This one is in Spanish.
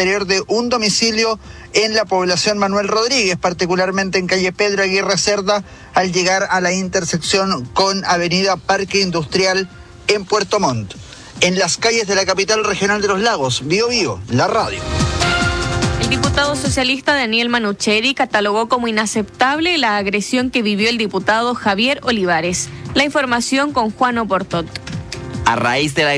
interior de un domicilio en la población Manuel Rodríguez, particularmente en calle Pedro Aguirre Cerda, al llegar a la intersección con avenida Parque Industrial en Puerto Montt. En las calles de la capital regional de los Lagos, Bío Bío, la radio. El diputado socialista Daniel Manucheri catalogó como inaceptable la agresión que vivió el diputado Javier Olivares. La información con Juan Oportot. A raíz de la